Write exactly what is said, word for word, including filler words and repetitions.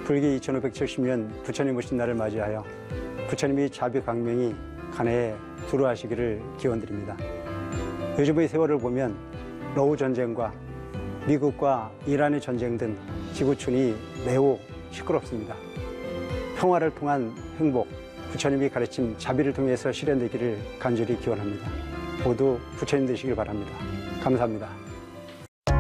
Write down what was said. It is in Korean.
불기 이천오백칠십 년 부처님 오신 날을 맞이하여 부처님이 자비광명이 간해에 두루하시기를 기원드립니다. 요즘의 세월을 보면 러우 전쟁과 미국과 이란의 전쟁 등 지구촌이 매우 시끄럽습니다. 평화를 통한 행복, 부처님이 가르친 자비를 통해서 실현되기를 간절히 기원합니다. 모두 부처님 되시길 바랍니다. 감사합니다.